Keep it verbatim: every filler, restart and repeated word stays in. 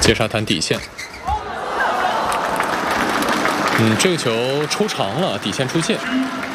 接杀弹底线。嗯，这个球抽长了，底线出界。